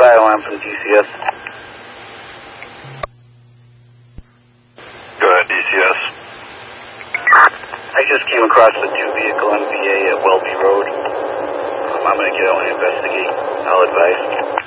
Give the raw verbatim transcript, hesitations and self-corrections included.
by, I'm from D C S. Go ahead, D C S. I just came across a two-vehicle M V A at Welby Road. Um, I'm going to get out and investigate. I'll advise.